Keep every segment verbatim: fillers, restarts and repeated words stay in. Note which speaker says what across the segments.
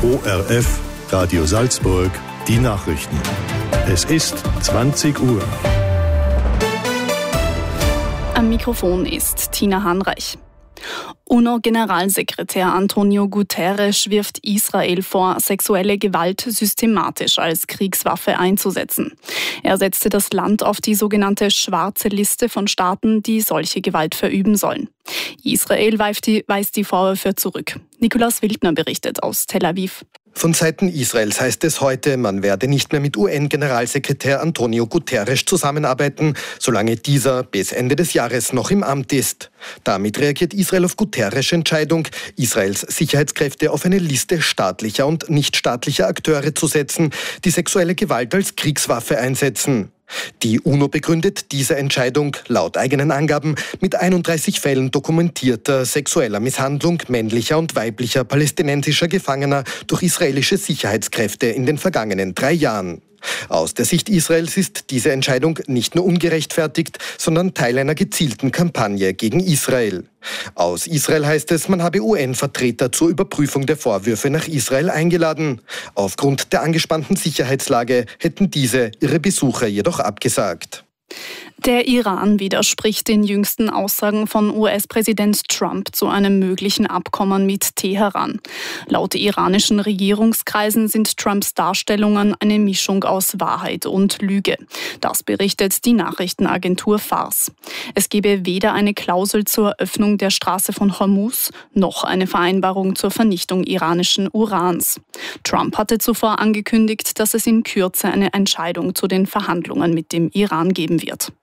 Speaker 1: O R F, Radio Salzburg, die Nachrichten. Es ist zwanzig Uhr.
Speaker 2: Am Mikrofon ist Tina Hanreich. UNO-Generalsekretär Antonio Guterres wirft Israel vor, sexuelle Gewalt systematisch als Kriegswaffe einzusetzen. Er setzte das Land auf die sogenannte schwarze Liste von Staaten, die solche Gewalt verüben sollen. Israel weist die, weist die Vorwürfe zurück. Nikolaus Wildner berichtet aus Tel Aviv.
Speaker 3: Von Seiten Israels heißt es heute, man werde nicht mehr mit U N-Generalsekretär Antonio Guterres zusammenarbeiten, solange dieser bis Ende des Jahres noch im Amt ist. Damit reagiert Israel auf Guterres' Entscheidung, Israels Sicherheitskräfte auf eine Liste staatlicher und nichtstaatlicher Akteure zu setzen, die sexuelle Gewalt als Kriegswaffe einsetzen. Die UNO begründet diese Entscheidung laut eigenen Angaben mit einunddreißig Fällen dokumentierter sexueller Misshandlung männlicher und weiblicher palästinensischer Gefangener durch israelische Sicherheitskräfte in den vergangenen drei Jahren. Aus der Sicht Israels ist diese Entscheidung nicht nur ungerechtfertigt, sondern Teil einer gezielten Kampagne gegen Israel. Aus Israel heißt es, man habe U N-Vertreter zur Überprüfung der Vorwürfe nach Israel eingeladen. Aufgrund der angespannten Sicherheitslage hätten diese ihre Besuche jedoch abgesagt.
Speaker 2: Der Iran widerspricht den jüngsten Aussagen von U S-Präsident Trump zu einem möglichen Abkommen mit Teheran. Laut iranischen Regierungskreisen sind Trumps Darstellungen eine Mischung aus Wahrheit und Lüge. Das berichtet die Nachrichtenagentur Fars. Es gebe weder eine Klausel zur Öffnung der Straße von Hormuz noch eine Vereinbarung zur Vernichtung iranischen Urans. Trump hatte zuvor angekündigt, dass es in Kürze eine Entscheidung zu den Verhandlungen mit dem Iran geben wird.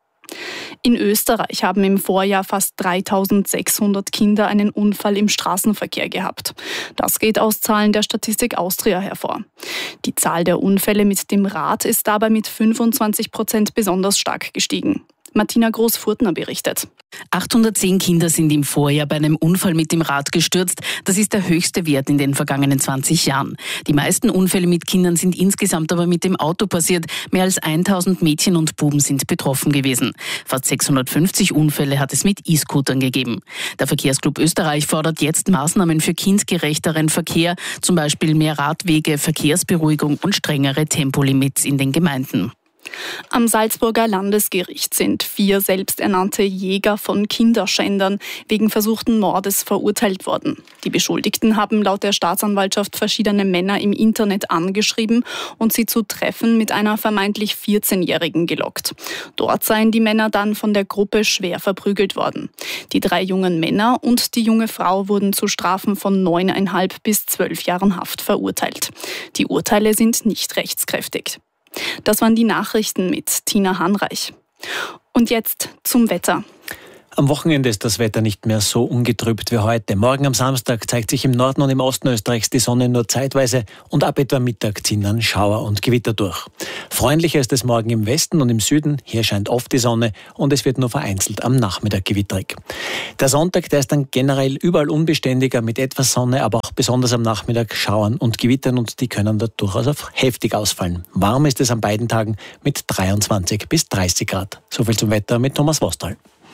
Speaker 2: In Österreich haben im Vorjahr fast dreitausendsechshundert Kinder einen Unfall im Straßenverkehr gehabt. Das geht aus Zahlen der Statistik Austria hervor. Die Zahl der Unfälle mit dem Rad ist dabei mit fünfundzwanzig Prozent besonders stark gestiegen. Martina Groß-Furtner berichtet.
Speaker 4: achthundertzehn Kinder sind im Vorjahr bei einem Unfall mit dem Rad gestürzt. Das ist der höchste Wert in den vergangenen zwanzig Jahren. Die meisten Unfälle mit Kindern sind insgesamt aber mit dem Auto passiert. Mehr als tausend Mädchen und Buben sind betroffen gewesen. Fast sechshundertfünfzig Unfälle hat es mit E-Scootern gegeben. Der Verkehrsclub Österreich fordert jetzt Maßnahmen für kindgerechteren Verkehr, zum Beispiel mehr Radwege, Verkehrsberuhigung und strengere Tempolimits in den Gemeinden.
Speaker 2: Am Salzburger Landesgericht sind vier selbsternannte Jäger von Kinderschändern wegen versuchten Mordes verurteilt worden. Die Beschuldigten haben laut der Staatsanwaltschaft verschiedene Männer im Internet angeschrieben und sie zu Treffen mit einer vermeintlich vierzehnjährigen gelockt. Dort seien die Männer dann von der Gruppe schwer verprügelt worden. Die drei jungen Männer und die junge Frau wurden zu Strafen von neuneinhalb bis zwölf Jahren Haft verurteilt. Die Urteile sind nicht rechtskräftig. Das waren die Nachrichten mit Tina Hanreich. Und jetzt zum Wetter.
Speaker 5: Am Wochenende ist das Wetter nicht mehr so ungetrübt wie heute. Morgen am Samstag zeigt sich im Norden und im Osten Österreichs die Sonne nur zeitweise und ab etwa Mittag ziehen dann Schauer und Gewitter durch. Freundlicher ist es morgen im Westen und im Süden. Hier scheint oft die Sonne und es wird nur vereinzelt am Nachmittag gewitterig. Der Sonntag, der ist dann generell überall unbeständiger mit etwas Sonne, aber auch besonders am Nachmittag Schauern und Gewittern und die können da durchaus auf heftig ausfallen. Warm ist es an beiden Tagen mit dreiundzwanzig bis dreißig Grad. Soviel zum Wetter mit Thomas Vostal.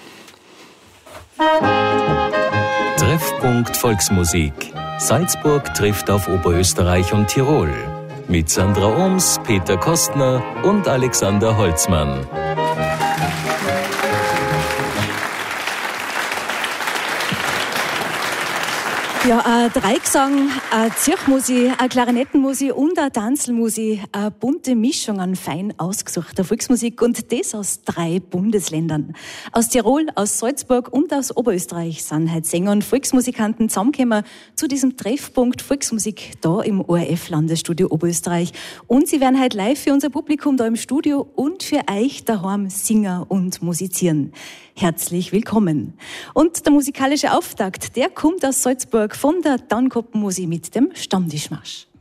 Speaker 6: Treffpunkt Volksmusik. Salzburg trifft auf Oberösterreich und Tirol. Mit Sandra Ohms, Peter Kostner und Alexander Holzmann.
Speaker 7: Ja, ein Dreigesang, eine Zirchmusik, eine Klarinettenmusik und eine Tanzelmusik. Eine bunte Mischung an fein ausgesuchter Volksmusik und das aus drei Bundesländern. Aus Tirol, aus Salzburg und aus Oberösterreich sind heute Sänger und Volksmusikanten zusammengekommen zu diesem Treffpunkt Volksmusik da im O R F-Landesstudio Oberösterreich. Und sie werden heute live für unser Publikum da im Studio und für euch daheim singen und musizieren. Herzlich willkommen. Und der musikalische Auftakt, der kommt aus Salzburg von der Taunkoppenmusik mit dem Stammtischmarsch.